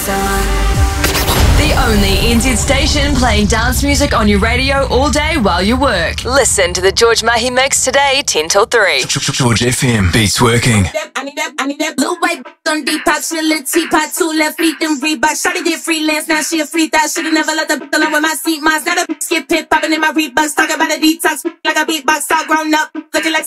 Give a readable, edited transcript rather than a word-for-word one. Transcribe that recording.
The only NZ station playing dance music on your radio all day while you work. Listen to the George Mahi Mix today, 10 till 3. George FM beats working. I need that blue white on Depop, she a little teapot, 2 left feet, them Reebok. Shawty did freelance, now she a free thought. Should've never let the alone with my seat. Mine's not a skip pit, popping in my Reeboks. Talking about a detox, like a beatbox, all grown up, looking like